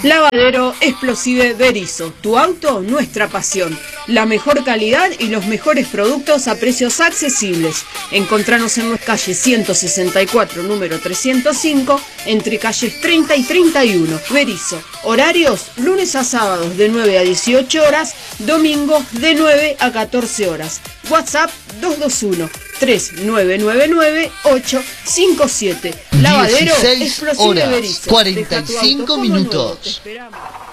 Lavadero Explosive Berizo, tu auto, nuestra pasión. La mejor calidad y los mejores productos a precios accesibles. Encontranos en nuestra calle 164, número 305, entre calles 30 y 31. Berizo. Horarios, lunes a sábados de 9 a 18 horas, domingos de 9 a 14 horas. WhatsApp 221-3999-857. Lavadero Explosive Berizo. 45 minutos.